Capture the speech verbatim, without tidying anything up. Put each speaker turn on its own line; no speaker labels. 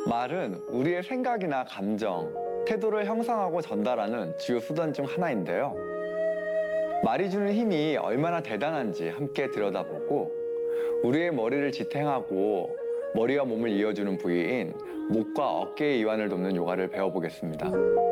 말은 우리의 생각이나 감정, 태도를 형성하고 전달하는 주요 수단 중 하나인데요. 말이 주는 힘이 얼마나 대단한지 함께 들여다보고 우리의 머리를 지탱하고 머리와 몸을 이어주는 부위인 목과 어깨의 이완을 돕는 요가를 배워보겠습니다.